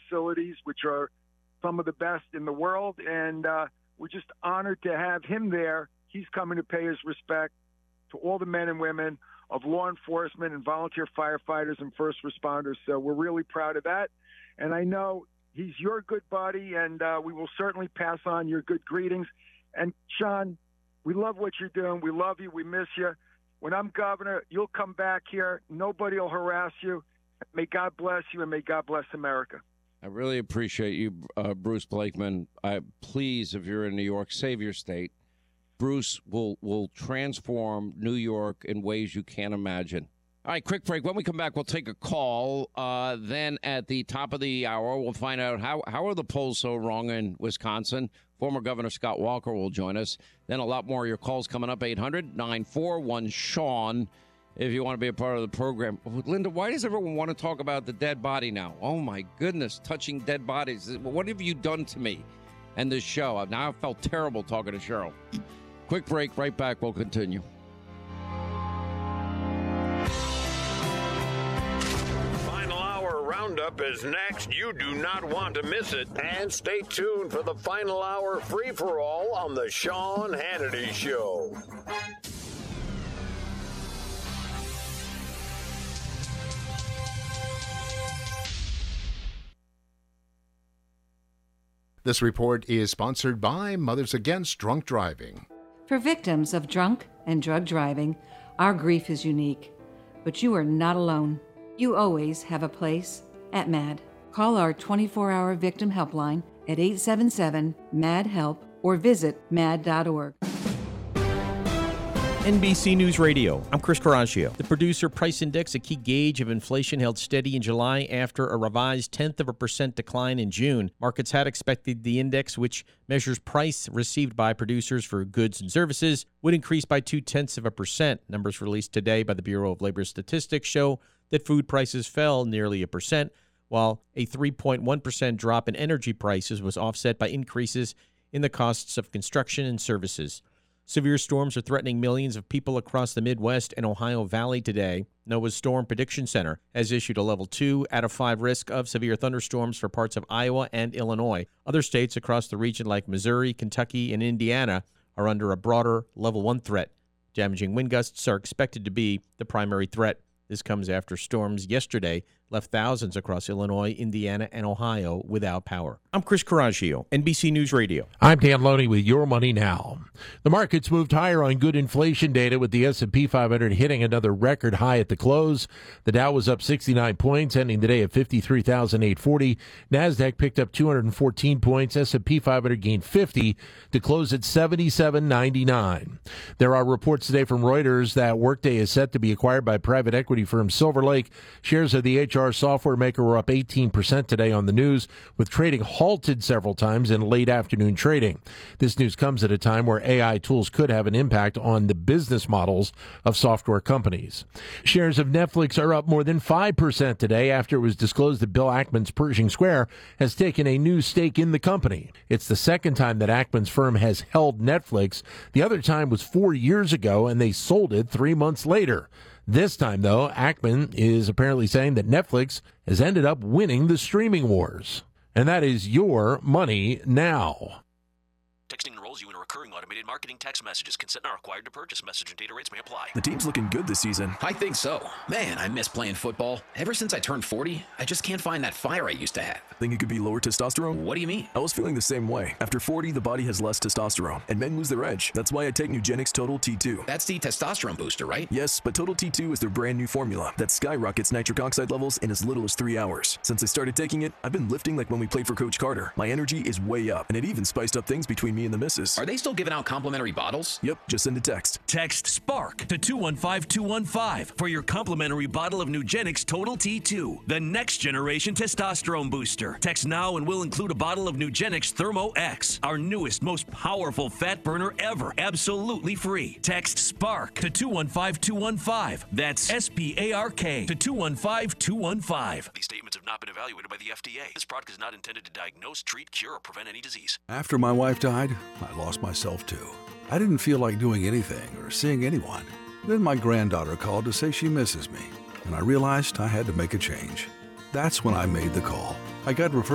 facilities, which are some of the best in the world. And we're just honored to have him there. He's coming to pay his respect to all the men and women of law enforcement and volunteer firefighters and first responders. So we're really proud of that. And I know he's your good buddy, and we will certainly pass on your good greetings. And, Sean, we love what you're doing. We love you. We miss you. When I'm governor, you'll come back here. Nobody will harass you. May God bless you, and may God bless America. I really appreciate you, Bruce Blakeman. Please, if you're in New York, save your state. Bruce will transform New York in ways you can't imagine. All right, quick break. When we come back, we'll take a call. Then at the top of the hour, we'll find out how are the polls so wrong in Wisconsin. Former Governor Scott Walker will join us. Then a lot more of your calls coming up, 800-941-SEAN, if you want to be a part of the program. Linda, why does everyone want to talk about the dead body now? Oh, my goodness, touching dead bodies. What have you done to me and this show? Now I felt terrible talking to Cheryl. Quick break, right back. We'll continue. Final Hour Roundup is next. You do not want to miss it. And stay tuned for the Final Hour free-for-all on the Sean Hannity Show. This report is sponsored by Mothers Against Drunk Driving. For victims of drunk and drug driving, our grief is unique. But you are not alone. You always have a place at MAD. Call our 24-hour victim helpline at 877-MAD-HELP or visit mad.org. NBC News Radio. I'm Chris Caraccio. The producer price index, a key gauge of inflation, held steady in July after a revised 0.1% decline in June. Markets had expected the index, which measures price received by producers for goods and services, would increase by 0.2%. Numbers released today by the Bureau of Labor Statistics show that food prices fell nearly 1%, while a 3.1% drop in energy prices was offset by increases in the costs of construction and services. Severe storms are threatening millions of people across the Midwest and Ohio Valley today. NOAA's Storm Prediction Center has issued a level 2 out of 5 risk of severe thunderstorms for parts of Iowa and Illinois. Other states across the region like Missouri, Kentucky, and Indiana are under a broader level 1 threat. Damaging wind gusts are expected to be the primary threat. This comes after storms yesterday left thousands across Illinois, Indiana, and Ohio without power. I'm Chris Caraccio, NBC News Radio. I'm Dan Loney with Your Money Now. The markets moved higher on good inflation data, with the S&P 500 hitting another record high at the close. The Dow was up 69 points, ending the day at 53,840. NASDAQ picked up 214 points. S&P 500 gained 50 to close at 77.99. There are reports today from Reuters that Workday is set to be acquired by private equity firm Silver Lake. Shares of the HR software maker were up 18% today on the news, with trading halted several times in late afternoon trading. This news comes at a time where AI tools could have an impact on the business models of software companies. Shares of Netflix are up more than 5% today after it was disclosed that Bill Ackman's Pershing Square has taken a new stake in the company. It's the second time that Ackman's firm has held Netflix. The other time was 4 years ago, and they sold it 3 months later. This time, though, Ackman is apparently saying that Netflix has ended up winning the streaming wars. And that is Your Money Now. Texting enrolls you in a recurring automated marketing text messages. Consent not required to purchase. Message and data rates may apply. The team's looking good this season. I think so. Man, I miss playing football. Ever since I turned 40, I just can't find that fire I used to have. Think it could be lower testosterone? What do you mean? I was feeling the same way. After 40, the body has less testosterone, and men lose their edge. That's why I take Nugenix Total T2. That's the testosterone booster, right? Yes, but Total T2 is their brand new formula that skyrockets nitric oxide levels in as little as 3 hours. Since I started taking it, I've been lifting like when we played for Coach Carter. My energy is way up, and it even spiced up things between me and the missus. Are they still giving out complimentary bottles? Yep, just send a text. Text SPARK to 215215 for your complimentary bottle of Nugenix Total T2, the next generation testosterone booster. Text now and we'll include a bottle of Nugenix Thermo X, our newest, most powerful fat burner ever, absolutely free. Text SPARK to 215215. That's SPARK to 215215. These statements have not been evaluated by the FDA. This product is not intended to diagnose, treat, cure, or prevent any disease. After my wife died, I lost myself too. I didn't feel like doing anything or seeing anyone. Then my granddaughter called to say she misses me, and I realized I had to make a change. That's when I made the call. I got referred